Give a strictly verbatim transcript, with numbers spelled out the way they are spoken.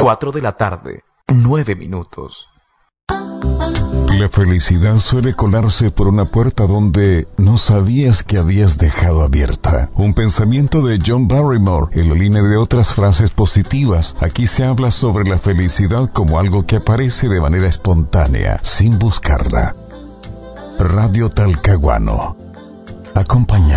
cuatro de la tarde, nueve minutos. La felicidad suele colarse por una puerta donde no sabías que habías dejado abierta. Un pensamiento de John Barrymore en la línea de otras frases positivas. Aquí se habla sobre la felicidad como algo que aparece de manera espontánea, sin buscarla. Radio Talcahuano. Acompaña.